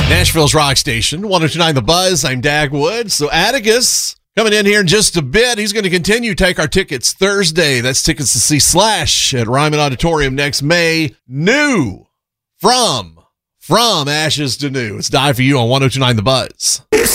Nashville's Rock Station, 102.9 The Buzz. I'm Dag Wood. So Atticus coming in here in just a bit. He's going to continue to take our tickets Thursday. That's tickets to see Slash at Ryman Auditorium next May. New from Ashes to New. It's Die For You on 102.9 The Buzz.